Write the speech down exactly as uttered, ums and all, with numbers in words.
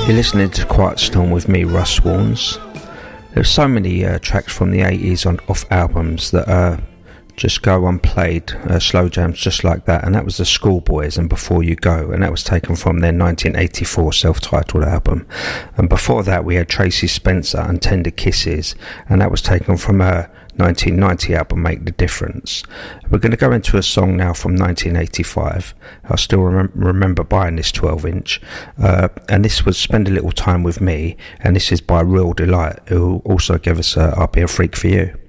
You're listening to Quiet Storm with me, Russ Warnes. There's so many uh, tracks from the eighties on off albums that uh, just go unplayed, uh, slow jams just like that, and that was the Schoolboys and Before You Go, and that was taken from their nineteen eighty-four self-titled album. And before that we had Tracy Spencer and Tender Kisses, and that was taken from her nineteen ninety album Make the Difference. We're going to go into a song now from nineteen eighty-five. I still rem- remember buying this twelve inch, uh, and this was Spend a Little Time With Me, and this is by Real Delight, who also gave us uh, I'll Be a Freak For You.